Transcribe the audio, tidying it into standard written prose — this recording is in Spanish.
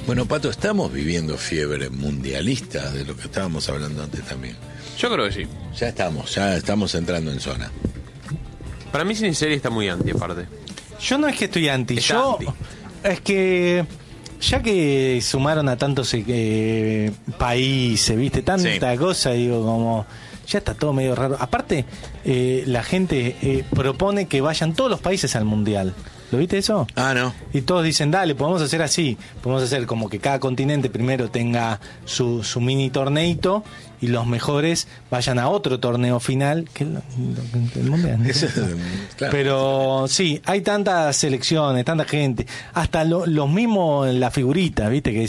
Bueno, Pato, estamos viviendo fiebre mundialista, de lo que estábamos hablando antes también. Yo creo que sí. Ya estamos entrando en zona. Para mí Sin Serie está muy anti, aparte. Yo no es que estoy anti, Está yo anti. es que ya que sumaron a tantos países, viste, tanta cosa, digo, como ya está todo medio raro. Aparte, la gente propone que vayan todos los países al mundial. ¿Lo viste eso? Ah, no. Y todos dicen, dale, podemos hacer así. Podemos hacer como que cada continente primero tenga su mini torneito y los mejores vayan a otro torneo final que el mundial. Claro. Pero sí, hay tantas selecciones, tanta gente, hasta los mismos, las figuritas, viste, que